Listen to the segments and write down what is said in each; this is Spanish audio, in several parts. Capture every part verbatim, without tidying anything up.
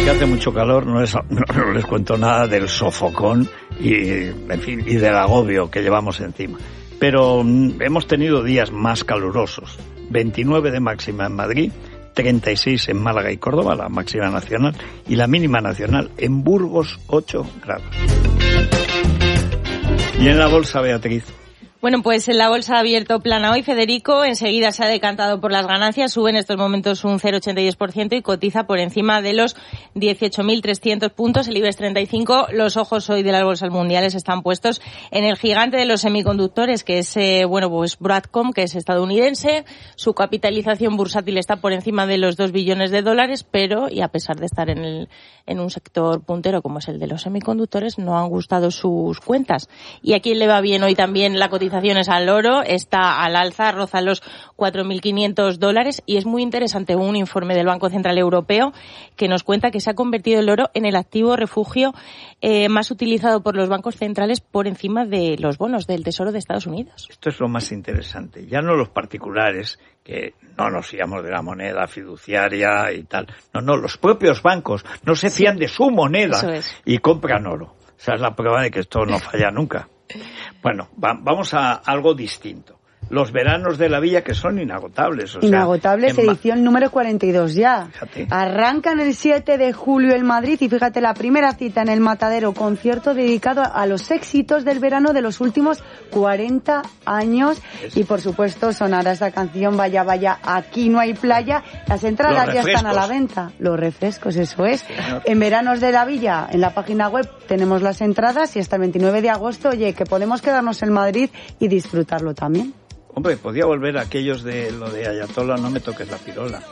que hace mucho calor, no, es, no, no les cuento nada del sofocón y, en fin, y del agobio que llevamos encima. Pero mm, hemos tenido días más calurosos. veintinueve de máxima en Madrid, treinta y seis en Málaga y Córdoba, la máxima nacional, y la mínima nacional en Burgos, ocho grados. Y en la bolsa, Beatriz. Bueno, pues en la bolsa ha abierto plana hoy, Federico. Enseguida se ha decantado por las ganancias. Sube en estos momentos un cero coma ochenta y dos por ciento y cotiza por encima de los dieciocho mil trescientos puntos. El IBEX treinta y cinco, los ojos hoy de las bolsas mundiales están puestos en el gigante de los semiconductores, que es, eh, bueno, pues Broadcom, que es estadounidense. Su capitalización bursátil está por encima de los dos billones de dólares, pero, y a pesar de estar en el, en un sector puntero como es el de los semiconductores, no han gustado sus cuentas. Y a quien le va bien hoy también la cotización al oro, está al alza, roza los cuatro mil quinientos dólares, y es muy interesante un informe del Banco Central Europeo que nos cuenta que se ha convertido el oro en el activo refugio eh, más utilizado por los bancos centrales por encima de los bonos del Tesoro de Estados Unidos. Esto es lo más interesante, ya no los particulares, que no nos fiamos de la moneda fiduciaria y tal, no, no, los propios bancos no se fían de su moneda y compran oro. Esa es la prueba de que esto no falla nunca. Bueno, va, vamos a algo distinto. Los veranos de la Villa, que son inagotables. O sea, inagotables, en edición ma- número cuarenta y dos ya. Fíjate. Arrancan el siete de julio en Madrid y fíjate, la primera cita en el Matadero, concierto dedicado a los éxitos del verano de los últimos cuarenta años. Es... Y por supuesto sonará esa canción, Vaya, vaya, aquí no hay playa. Las entradas ya están a la venta. Los refrescos, eso es. Sí, en Veranos de la Villa, en la página web tenemos las entradas, y hasta el veintinueve de agosto, oye, que podemos quedarnos en Madrid y disfrutarlo también. Hombre, podía volver a aquellos de lo de Ayatollah, no me toques la pirola.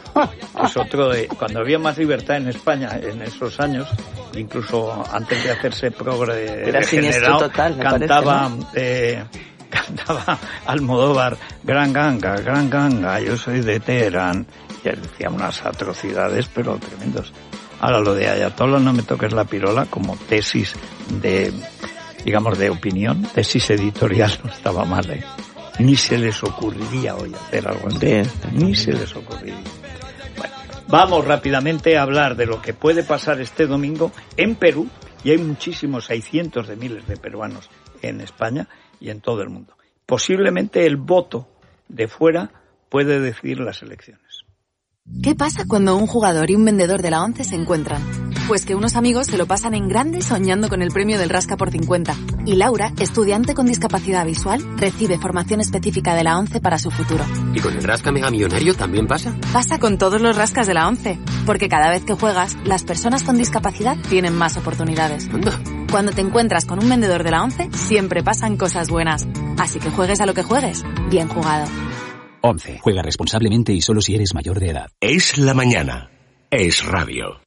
Es otro de... Cuando había más libertad en España en esos años, incluso antes de hacerse progre degenerado, total, cantaba... Parece, ¿no? eh, cantaba Almodóvar, gran ganga, gran ganga, yo soy de Teherán. Y él decía unas atrocidades, pero tremendos. Ahora, lo de Ayatollah, no me toques la pirola, como tesis de, digamos, de opinión, tesis editorial, no estaba mal, ¿eh? Ni se les ocurriría hoy hacer algo así. Bien. Ni se les ocurriría. Bueno, vamos rápidamente a hablar de lo que puede pasar este domingo en Perú, y hay muchísimos, hay cientos de miles de peruanos en España y en todo el mundo. Posiblemente el voto de fuera puede decidir las elecciones. ¿Qué pasa cuando un jugador y un vendedor de la ONCE se encuentran? Pues que unos amigos se lo pasan en grande soñando con el premio del Rasca por cincuenta. Y Laura, estudiante con discapacidad visual, recibe formación específica de la ONCE para su futuro. ¿Y con el Rasca Mega Millonario también pasa? Pasa con todos los rascas de la ONCE. Porque cada vez que juegas, las personas con discapacidad tienen más oportunidades. Anda. Cuando te encuentras con un vendedor de la ONCE, siempre pasan cosas buenas. Así que juegues a lo que juegues, bien jugado. once. Juega responsablemente y solo si eres mayor de edad. Es la mañana. Es radio.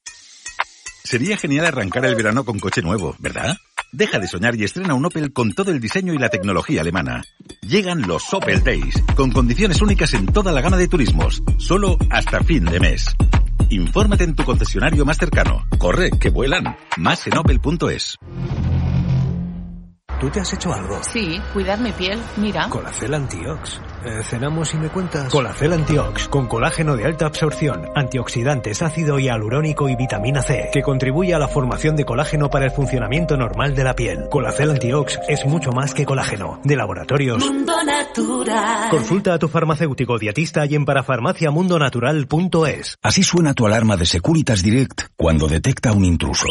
Sería genial arrancar el verano con coche nuevo, ¿verdad? Deja de soñar y estrena un Opel con todo el diseño y la tecnología alemana. Llegan los Opel Days, con condiciones únicas en toda la gama de turismos, solo hasta fin de mes. Infórmate en tu concesionario más cercano. Corre, que vuelan. Más en opel punto es. ¿Tú te has hecho algo? Sí, cuidar mi piel, mira. Colacel Antiox. Eh, cenamos y me cuentas. Colacel Antiox, con colágeno de alta absorción, antioxidantes, ácido hialurónico y vitamina C, que contribuye a la formación de colágeno para el funcionamiento normal de la piel. Colacel Antiox es mucho más que colágeno. De Laboratorios Mundo Natural. Consulta a tu farmacéutico dietista y en parafarmacia mundo natural punto es. Así suena tu alarma de Securitas Direct cuando detecta un intruso.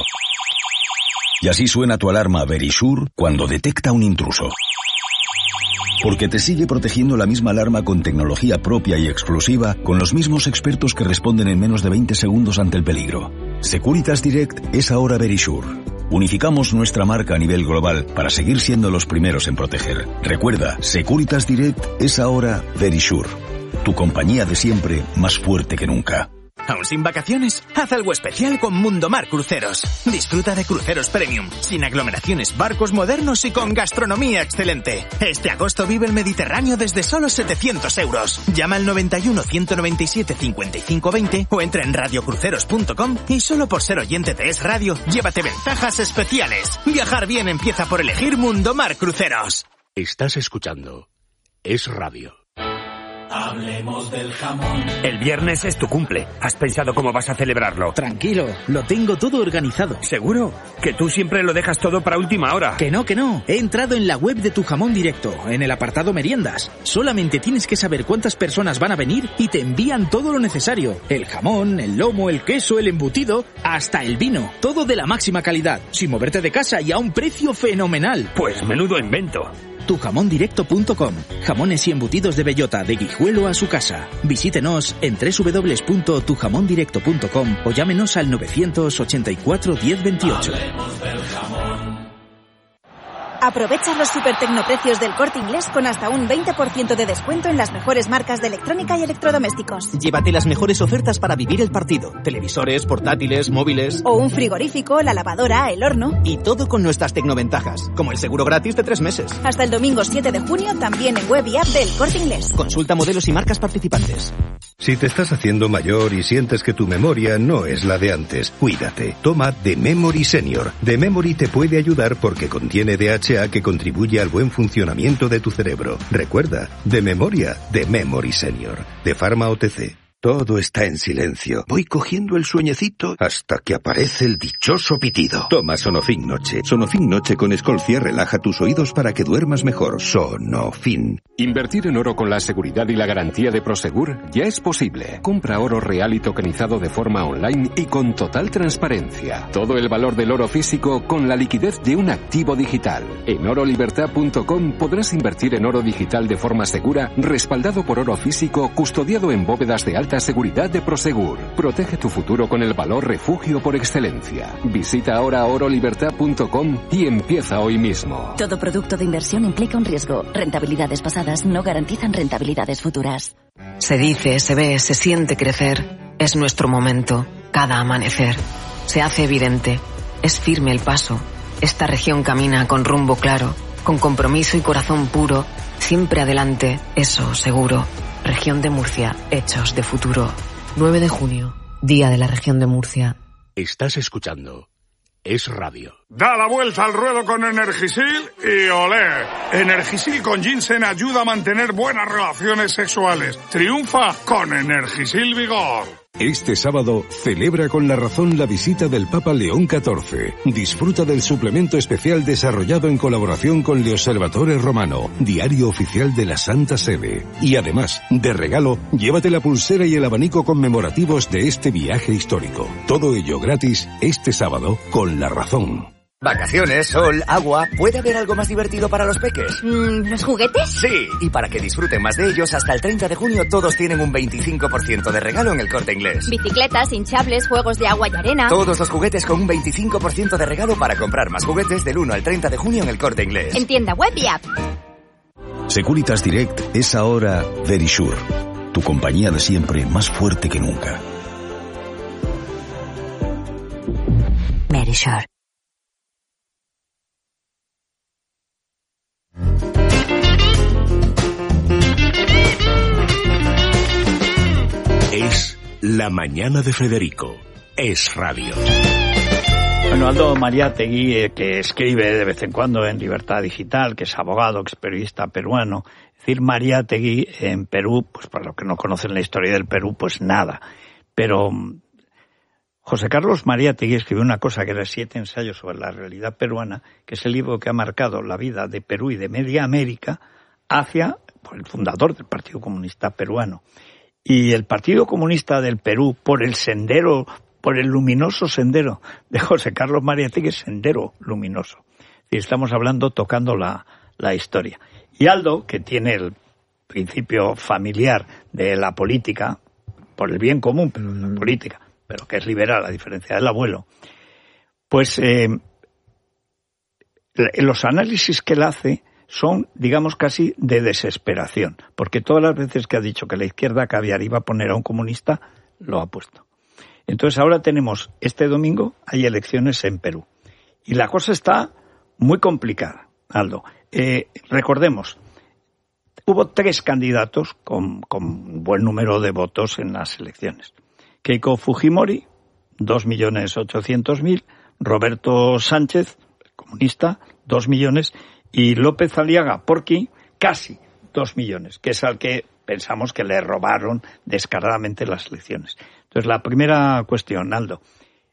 Y así suena tu alarma Verisure cuando detecta un intruso. Porque te sigue protegiendo la misma alarma con tecnología propia y exclusiva, con los mismos expertos que responden en menos de veinte segundos ante el peligro. Securitas Direct es ahora Verisure. Unificamos nuestra marca a nivel global para seguir siendo los primeros en proteger. Recuerda, Securitas Direct es ahora Verisure. Tu compañía de siempre, más fuerte que nunca. ¿Aún sin vacaciones? Haz algo especial con Mundomar Cruceros. Disfruta de cruceros premium, sin aglomeraciones, barcos modernos y con gastronomía excelente. Este agosto vive el Mediterráneo desde solo setecientos euros. Llama al noventa y uno, ciento noventa y siete, cincuenta y cinco veinte o entra en radio cruceros punto com y solo por ser oyente de Es Radio, llévate ventajas especiales. Viajar bien empieza por elegir Mundomar Cruceros. Estás escuchando Es Radio. Hablemos del jamón. El viernes es tu cumple. ¿Has pensado cómo vas a celebrarlo? Tranquilo, lo tengo todo organizado. ¿Seguro? Que tú siempre lo dejas todo para última hora. Que no, que no. He entrado en la web de Tu Jamón Directo, en el apartado meriendas. Solamente tienes que saber cuántas personas van a venir y te envían todo lo necesario. El jamón, el lomo, el queso, el embutido, hasta el vino. Todo de la máxima calidad, sin moverte de casa y a un precio fenomenal. Pues menudo invento. tu jamón directo punto com. Jamones y embutidos de bellota de Guijuelo a su casa. Visítenos en doble u doble u doble u punto tu jamón directo punto com o llámenos al novecientos ochenta y cuatro diez veintiocho. Hablemos del jamón. Aprovecha los super tecnoprecios del Corte Inglés con hasta un veinte por ciento de descuento en las mejores marcas de electrónica y electrodomésticos. Llévate las mejores ofertas para vivir el partido. Televisores, portátiles, móviles... O un frigorífico, la lavadora, el horno... Y todo con nuestras tecnoventajas, como el seguro gratis de tres meses. Hasta el domingo siete de junio, también en web y app del Corte Inglés. Consulta modelos y marcas participantes. Si te estás haciendo mayor y sientes que tu memoria no es la de antes, cuídate. Toma The Memory Senior. The Memory te puede ayudar porque contiene D H A que contribuye al buen funcionamiento de tu cerebro. Recuerda, de memoria, The Memory Senior. De Pharma O T C. Todo está en silencio. Voy cogiendo el sueñecito hasta que aparece el dichoso pitido. Toma Sonofin Noche. Sonofin Noche con Escolcia relaja tus oídos para que duermas mejor. Sonofin. Invertir en oro con la seguridad y la garantía de Prosegur ya es posible. Compra oro real y tokenizado de forma online y con total transparencia. Todo el valor del oro físico con la liquidez de un activo digital. En oro libertad punto com podrás invertir en oro digital de forma segura, respaldado por oro físico, custodiado en bóvedas de alta seguridad de Prosegur. Protege tu futuro con el valor refugio por excelencia. Visita ahora oro libertad punto com y empieza hoy mismo. Todo producto de inversión implica un riesgo. Rentabilidades pasadas no garantizan rentabilidades futuras. Se dice, se ve, se siente crecer. Es nuestro momento. Cada amanecer. Se hace evidente. Es firme el paso. Esta región camina con rumbo claro, con compromiso y corazón puro. Siempre adelante, eso seguro. Región de Murcia, hechos de futuro. nueve de junio, Día de la Región de Murcia. Estás escuchando Es Radio. Da la vuelta al ruedo con Energisil y olé. Energisil con ginseng ayuda a mantener buenas relaciones sexuales. Triunfa con Energisil Vigor. Este sábado celebra con La Razón la visita del Papa León catorce. Disfruta del suplemento especial desarrollado en colaboración con Le Osservatore Romano, diario oficial de la Santa Sede. Y además, de regalo, llévate la pulsera y el abanico conmemorativos de este viaje histórico. Todo ello gratis este sábado con La Razón. Vacaciones, sol, agua... ¿Puede haber algo más divertido para los peques? Mm, ¿Los juguetes? Sí, y para que disfruten más de ellos, hasta el treinta de junio todos tienen un veinticinco por ciento de regalo en el Corte Inglés. Bicicletas, hinchables, juegos de agua y arena... Todos los juguetes con un veinticinco por ciento de regalo para comprar más juguetes del uno al treinta de junio en el Corte Inglés. En tienda web y app. Securitas Direct es ahora Verisure, tu compañía de siempre más fuerte que nunca. Verisure. Es La Mañana de Federico. Es Radio. Bueno, Aldo Mariátegui, eh, que escribe de vez en cuando en Libertad Digital, que es abogado, que es periodista peruano. Es decir, Mariátegui en Perú, pues para los que no conocen la historia del Perú, pues nada. Pero José Carlos Mariátegui escribió una cosa que era Siete ensayos sobre la realidad peruana, que es el libro que ha marcado la vida de Perú y de media América hacia pues, el fundador del Partido Comunista Peruano. Y el Partido Comunista del Perú, por el sendero, por el luminoso sendero de José Carlos Mariátegui, sendero luminoso. Y estamos hablando tocando la, la historia. Y Aldo, que tiene el principio familiar de la política, por el bien común, pero la política, pero que es liberal, a diferencia del abuelo, pues eh, los análisis que él hace son, digamos, casi de desesperación, porque todas las veces que ha dicho que la izquierda caviar iba a poner a un comunista, lo ha puesto. Entonces ahora tenemos, este domingo, hay elecciones en Perú. Y la cosa está muy complicada, Aldo. Eh, recordemos, hubo tres candidatos con, con buen número de votos en las elecciones. Keiko Fujimori, dos millones ochocientos mil, Roberto Sánchez, comunista, dos millones, y López Aliaga Porqui, casi dos millones, que es al que pensamos que le robaron descaradamente las elecciones. Entonces, la primera cuestión, Aldo.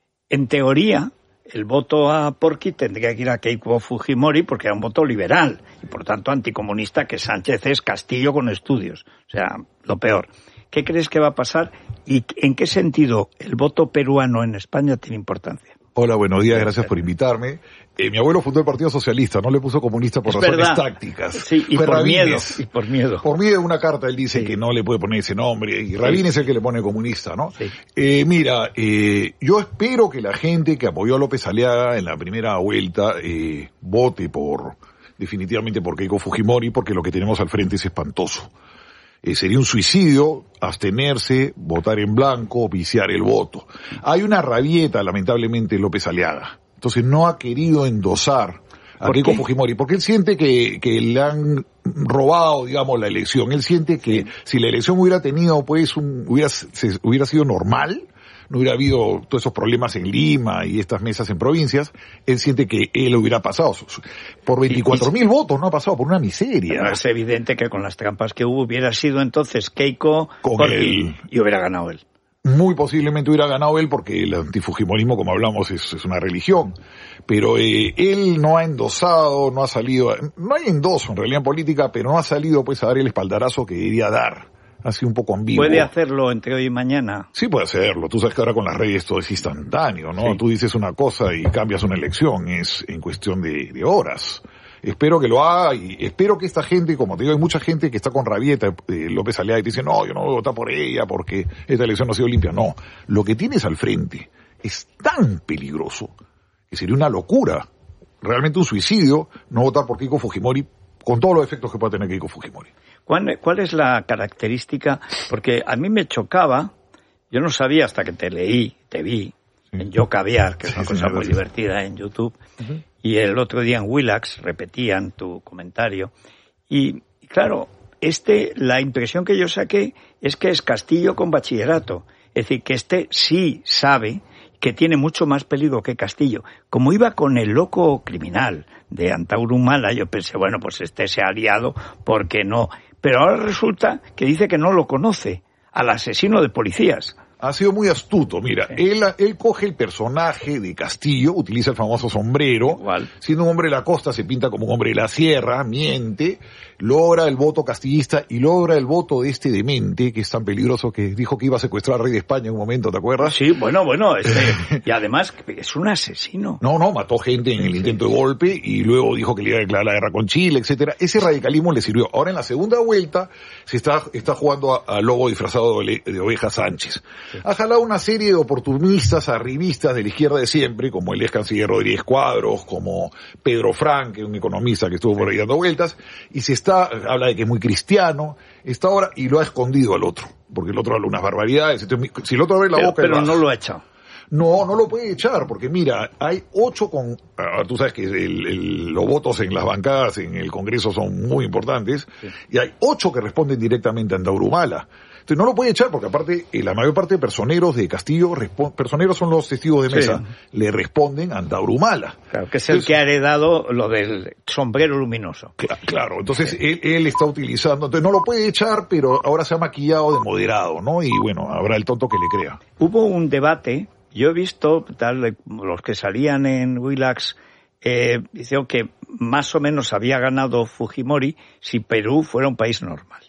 En teoría, el voto a Porky tendría que ir a Keiko Fujimori porque era un voto liberal y, por tanto, anticomunista, que Sánchez es Castillo con estudios. O sea, lo peor. ¿Qué crees que va a pasar y en qué sentido el voto peruano en España tiene importancia? Hola, buenos días, gracias por invitarme. Eh, mi abuelo fundó el Partido Socialista, no le puso comunista por es razones verdad. tácticas. Sí, y Fue por Rabines. miedo, y por miedo. Por miedo, una carta él dice sí. que no le puede poner ese nombre, y Rabines sí. es el que le pone comunista, ¿no? Sí. Eh, mira, eh, yo espero que la gente que apoyó a López Aliaga en la primera vuelta eh, vote por, definitivamente por Keiko Fujimori, porque lo que tenemos al frente es espantoso. Eh, sería un suicidio abstenerse, votar en blanco, viciar el voto. Hay una rabieta, lamentablemente, en López Aliaga. Entonces no ha querido endosar a Keiko Fujimori, porque él siente que, que le han robado, digamos, la elección. Él siente que sí. si la elección hubiera tenido, pues, un, hubiera, se, hubiera sido normal, no hubiera habido todos esos problemas en Lima y estas mesas en provincias, él siente que él hubiera pasado. Por veinticuatro mil votos no ha pasado, por una miseria. Bueno, es evidente que con las trampas que hubo hubiera sido entonces Keiko con él y hubiera ganado él. Muy posiblemente hubiera ganado él porque el antifujimorismo, como hablamos, es, es una religión. Pero eh, él no ha endosado, no ha salido, no hay endoso en realidad en política, pero no ha salido pues a dar el espaldarazo que debería dar. Ha sido un poco ambiguo. ¿Puede hacerlo entre hoy y mañana? Sí, puede hacerlo. Tú sabes que ahora con las redes todo es instantáneo, ¿no? Sí. Tú dices una cosa y cambias una elección, es en cuestión de, de horas. Espero que lo haga y espero que esta gente, como te digo, hay mucha gente que está con rabieta, eh, López Aliaga, y te dice, no, yo no voy a votar por ella porque esta elección no ha sido limpia. No, lo que tienes al frente es tan peligroso que sería una locura, realmente un suicidio, no votar por Keiko Fujimori con todos los efectos que pueda tener Keiko Fujimori. ¿Cuál, cuál es la característica? Porque a mí me chocaba, yo no sabía hasta que te leí, te vi, sí. en Yo Caviar, que es una sí, cosa sí, muy gracias. divertida en YouTube, uh-huh. y el otro día en Willax repetían tu comentario, y, y claro, este, la impresión que yo saqué es que es Castillo con bachillerato, es decir, que este sí sabe que tiene mucho más peligro que Castillo. Como iba con el loco criminal de Antauro Humala, yo pensé, bueno, pues este se ha aliado, porque no. Pero ahora resulta que dice que no lo conoce, al asesino de policías. Ha sido muy astuto, mira, sí. él, él coge el personaje de Castillo, utiliza el famoso sombrero, Igual. siendo un hombre de la costa se pinta como un hombre de la sierra, miente, logra el voto castillista y logra el voto de este demente, que es tan peligroso que dijo que iba a secuestrar al rey de España en un momento, ¿te acuerdas? Sí, bueno, bueno, este, y además es un asesino. No, no, mató gente en el intento de golpe y luego dijo que le iba a declarar la guerra con Chile, etcétera. Ese radicalismo le sirvió. Ahora en la segunda vuelta se está, está jugando a, a lobo disfrazado de, de Oveja Sánchez. Ha jalado una serie de oportunistas, arribistas de la izquierda de siempre, como el ex canciller Rodríguez Cuadros, como Pedro Frank, que es un economista que estuvo por ahí dando vueltas, y se está, habla de que es muy cristiano, está ahora, y lo ha escondido al otro, porque el otro habla unas barbaridades, entonces, si el otro abre la pero, boca... Pero no lo ha echado. No, no lo puede echar, porque mira, hay ocho con... Ah, tú sabes que el, el, los votos en las bancadas en el Congreso son muy importantes, sí. y hay ocho que responden directamente a Antauro Humala. Entonces no lo puede echar, porque aparte, eh, la mayor parte de personeros de Castillo, respo- personeros son los testigos de mesa, sí. le responden a Antauro Humala. Claro, que es el entonces, que ha heredado lo del sombrero luminoso. Cl- claro, entonces sí. él, él está utilizando, entonces no lo puede echar, pero ahora se ha maquillado de moderado, ¿no? Y bueno, habrá el tonto que le crea. Hubo un debate, yo he visto, tal, los que salían en Willax, eh, dicen que más o menos había ganado Fujimori si Perú fuera un país normal.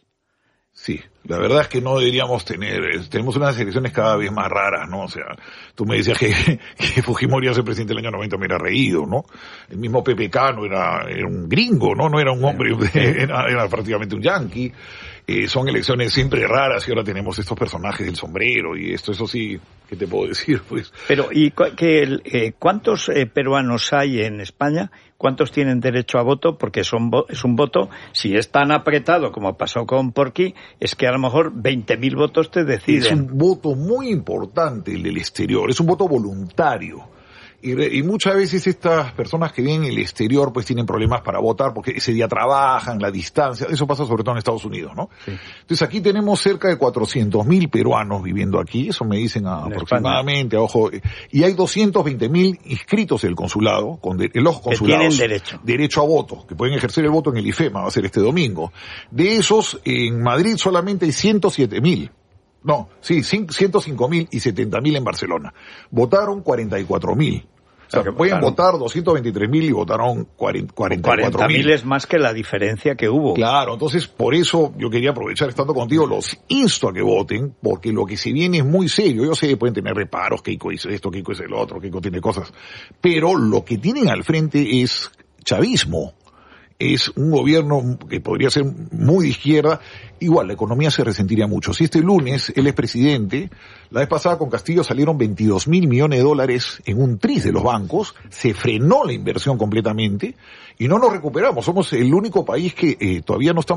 Sí, la verdad es que no deberíamos tener, tenemos unas elecciones cada vez más raras, ¿no? O sea, tú me decías que, que Fujimori hace presidente del año noventa, me era reído, ¿no? El mismo Pepe Cano era, era un gringo, ¿no? No era un hombre, era, era prácticamente un yanqui. Eh, son elecciones siempre raras y ahora tenemos estos personajes del sombrero y esto, eso sí, ¿qué te puedo decir? Pues. Pero, ¿y cu- que, eh, cuántos eh, peruanos hay en España? ¿Cuántos tienen derecho a voto? Porque son vo- es un voto, si es tan apretado como pasó con Porky, es que a lo mejor veinte mil votos te deciden. Es un voto muy importante el del exterior, es un voto voluntario. Y, re, y muchas veces estas personas que viven en el exterior pues tienen problemas para votar porque ese día trabajan, la distancia, eso pasa sobre todo en Estados Unidos, ¿no? Sí. Entonces aquí tenemos cerca de cuatrocientos mil peruanos viviendo aquí, eso me dicen a, aproximadamente, a ojo, y hay doscientos veinte mil inscritos en el consulado, con de, en los consulados. Que tienen derecho. Derecho a voto, que pueden ejercer el voto en el IFEMA, va a ser este domingo. De esos, en Madrid solamente hay ciento siete mil. No, sí, ciento cinco mil y setenta mil en Barcelona. Votaron cuarenta y cuatro mil. O sea, que pueden votaron. votar doscientos veintitrés mil y votaron cuarenta y cuatro mil. cuarenta mil es más que la diferencia que hubo. Claro, entonces por eso yo quería aprovechar estando contigo, los insto a que voten, porque lo que se viene es muy serio. Yo sé que pueden tener reparos, Keiko hizo esto, Keiko es el otro, Keiko tiene cosas, pero lo que tienen al frente es chavismo. Es un gobierno que podría ser muy de izquierda. Igual, la economía se resentiría mucho. Si este lunes él es presidente, la vez pasada con Castillo salieron veintidós mil millones de dólares en un tris de los bancos, se frenó la inversión completamente y no nos recuperamos. Somos el único país que eh, todavía no estamos